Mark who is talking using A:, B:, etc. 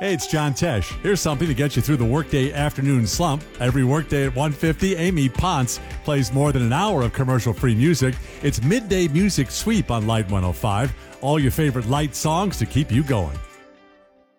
A: Hey, it's John Tesh. Here's something to get you through the workday afternoon slump. Every workday at 1:50, Amy Ponce plays more than an hour of commercial-free music. It's Midday Music Sweep on Light 105. All your favorite light songs to keep you going.